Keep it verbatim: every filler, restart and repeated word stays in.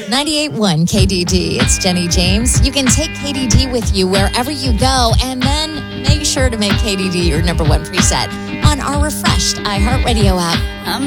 ninety-eight point one K D D. It's Jenny James. You can take K D D with you wherever you go, and then make sure to make K D D your number one preset on our refreshed iHeartRadio app. I'm